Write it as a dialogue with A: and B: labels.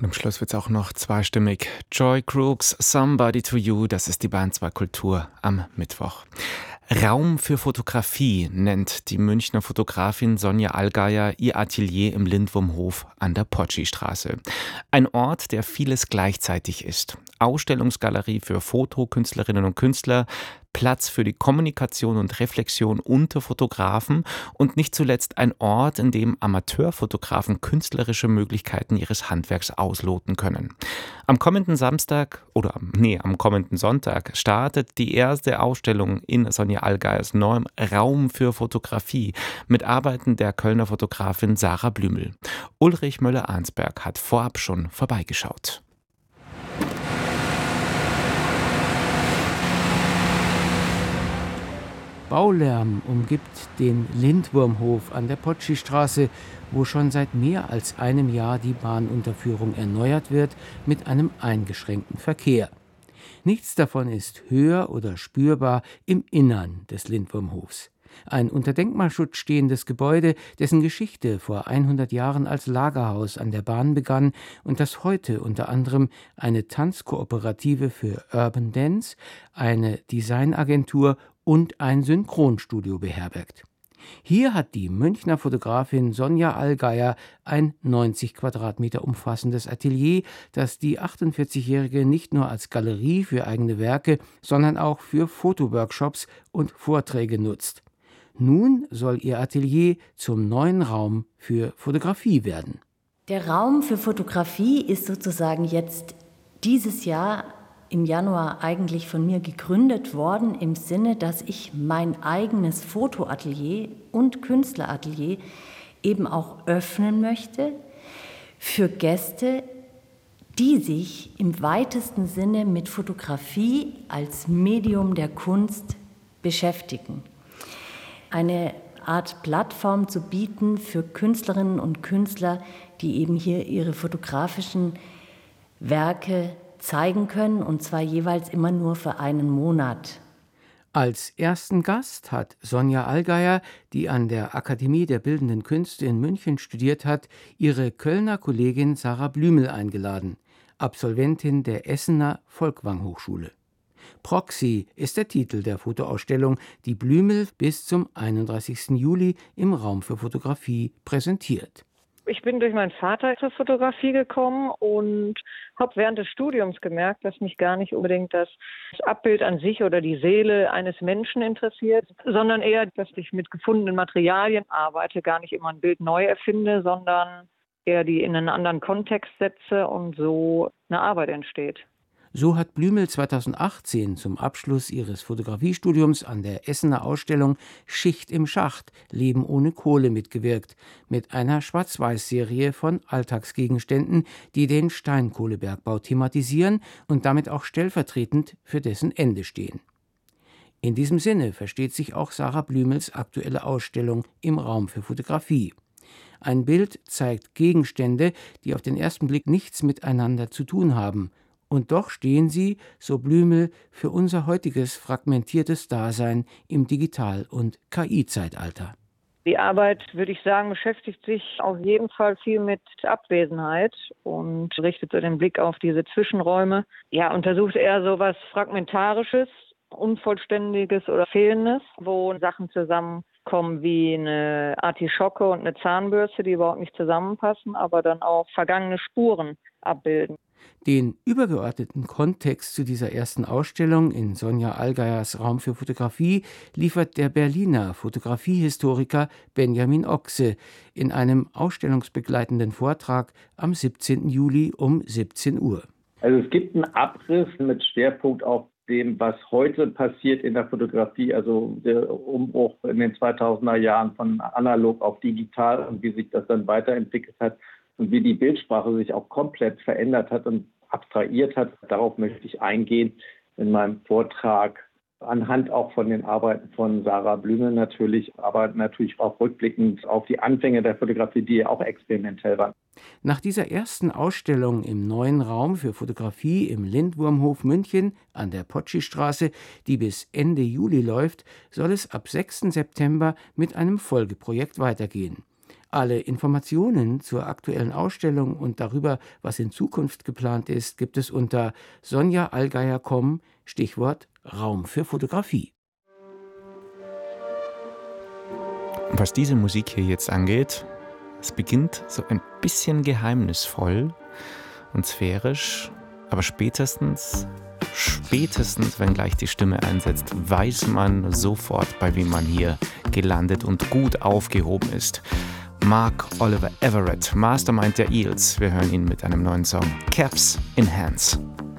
A: Und am Schluss wird es auch noch zweistimmig. Joy Crooks, Somebody to You, das ist die Band 2 Kultur am Mittwoch. Raum für Fotografie nennt die Münchner Fotografin Sonja Allgeier ihr Atelier im Lindwurmhof an der Potschi-Straße. Ein Ort, der vieles gleichzeitig ist. Ausstellungsgalerie für Fotokünstlerinnen und Künstler, Platz für die Kommunikation und Reflexion unter Fotografen und nicht zuletzt ein Ort, in dem Amateurfotografen künstlerische Möglichkeiten ihres Handwerks ausloten können. Am kommenden Sonntag startet die erste Ausstellung in Sonja Allgeiers neuem Raum für Fotografie mit Arbeiten der Kölner Fotografin Sarah Blümel. Ulrich Möller-Arnsberg hat vorab schon vorbeigeschaut.
B: Baulärm umgibt den Lindwurmhof an der Potschi-Straße, wo schon seit mehr als einem Jahr die Bahnunterführung erneuert wird mit einem eingeschränkten Verkehr. Nichts davon ist höher oder spürbar im Innern des Lindwurmhofs. Ein unter Denkmalschutz stehendes Gebäude, dessen Geschichte vor 100 Jahren als Lagerhaus an der Bahn begann und das heute unter anderem eine Tanzkooperative für Urban Dance, eine Designagentur und ein Synchronstudio beherbergt. Hier hat die Münchner Fotografin Sonja Allgeier ein 90 Quadratmeter umfassendes Atelier, das die 48-Jährige nicht nur als Galerie für eigene Werke, sondern auch für Fotoworkshops und Vorträge nutzt. Nun soll ihr Atelier zum neuen Raum für Fotografie werden.
C: Der Raum für Fotografie ist sozusagen jetzt dieses Jahr im Januar eigentlich von mir gegründet worden, im Sinne, dass ich mein eigenes Fotoatelier und Künstleratelier eben auch öffnen möchte für Gäste, die sich im weitesten Sinne mit Fotografie als Medium der Kunst beschäftigen. Eine Art Plattform zu bieten für Künstlerinnen und Künstler, die eben hier ihre fotografischen Werke zeigen können, und zwar jeweils immer nur für einen Monat.
B: Als ersten Gast hat Sonja Allgeier, die an der Akademie der Bildenden Künste in München studiert hat, ihre Kölner Kollegin Sarah Blümel eingeladen, Absolventin der Essener Folkwang-Hochschule. Proxy ist der Titel der Fotoausstellung, die Blümel bis zum 31. Juli im Raum für Fotografie präsentiert.
D: Ich bin durch meinen Vater zur Fotografie gekommen und habe während des Studiums gemerkt, dass mich gar nicht unbedingt das Abbild an sich oder die Seele eines Menschen interessiert, sondern eher, dass ich mit gefundenen Materialien arbeite, gar nicht immer ein Bild neu erfinde, sondern eher die in einen anderen Kontext setze und so eine Arbeit entsteht.
B: So hat Blümel 2018 zum Abschluss ihres Fotografiestudiums an der Essener Ausstellung Schicht im Schacht – Leben ohne Kohle mitgewirkt, mit einer Schwarz-Weiß-Serie von Alltagsgegenständen, die den Steinkohlebergbau thematisieren und damit auch stellvertretend für dessen Ende stehen. In diesem Sinne versteht sich auch Sarah Blümels aktuelle Ausstellung im Raum für Fotografie. Ein Bild zeigt Gegenstände, die auf den ersten Blick nichts miteinander zu tun haben. Und doch stehen sie, so Blümel, für unser heutiges fragmentiertes Dasein im Digital- und KI-Zeitalter.
D: Die Arbeit, würde ich sagen, beschäftigt sich auf jeden Fall viel mit Abwesenheit und richtet so den Blick auf diese Zwischenräume. Ja, untersucht eher so was Fragmentarisches, Unvollständiges oder Fehlendes, wo Sachen zusammenkommen wie eine Artischocke und eine Zahnbürste, die überhaupt nicht zusammenpassen, aber dann auch vergangene Spuren abbilden.
B: Den übergeordneten Kontext zu dieser ersten Ausstellung in Sonja Allgeiers Raum für Fotografie liefert der Berliner Fotografiehistoriker Benjamin Ochse in einem ausstellungsbegleitenden Vortrag am 17. Juli um 17 Uhr.
E: Also es gibt einen Abriss mit Schwerpunkt auf dem, was heute passiert in der Fotografie, also der Umbruch in den 2000er Jahren von analog auf digital und wie sich das dann weiterentwickelt hat. Und wie die Bildsprache sich auch komplett verändert hat und abstrahiert hat. Darauf möchte ich eingehen in meinem Vortrag, anhand auch von den Arbeiten von Sarah Blümel natürlich, aber natürlich auch rückblickend auf die Anfänge der Fotografie, die ja auch experimentell waren.
B: Nach dieser ersten Ausstellung im neuen Raum für Fotografie im Lindwurmhof München an der Potschi-Straße, die bis Ende Juli läuft, soll es ab 6. September mit einem Folgeprojekt weitergehen. Alle Informationen zur aktuellen Ausstellung und darüber, was in Zukunft geplant ist, gibt es unter sonjaallgeier.com, Stichwort Raum für Fotografie.
A: Was diese Musik hier jetzt angeht, es beginnt so ein bisschen geheimnisvoll und sphärisch, aber spätestens, wenn gleich die Stimme einsetzt, weiß man sofort, bei wem man hier gelandet und gut aufgehoben ist. Mark Oliver Everett, Mastermind der Eels. Wir hören ihn mit einem neuen Song, Caps in Hands.